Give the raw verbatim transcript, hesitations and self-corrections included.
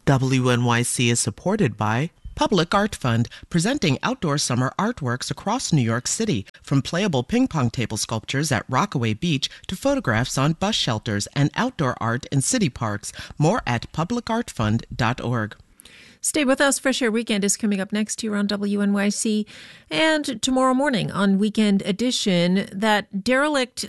W N Y C is supported by Public Art Fund, presenting outdoor summer artworks across New York City, from playable ping pong table sculptures at Rockaway Beach to photographs on bus shelters and outdoor art in city parks. More at public art fund dot org. Stay with us. Fresh Air Weekend is coming up next here on W N Y C. And tomorrow morning on Weekend Edition, that derelict